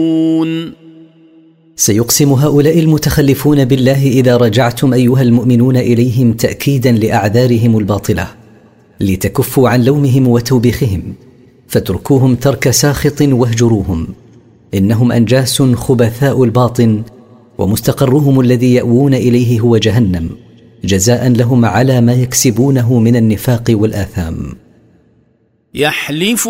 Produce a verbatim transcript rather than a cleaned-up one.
سيقسم هؤلاء المتخلفون بالله إذا رجعتم أيها المؤمنون إليهم تأكيدا لأعذارهم الباطلة لتكفوا عن لومهم وتوبيخهم، فاتركوهم ترك ساخط واهجروهم، إنهم أنجاس خبثاء الباطن، ومستقرهم الذي يأوون إليه هو جهنم، جزاء لهم على ما يكسبونه من النفاق والآثام. يحلف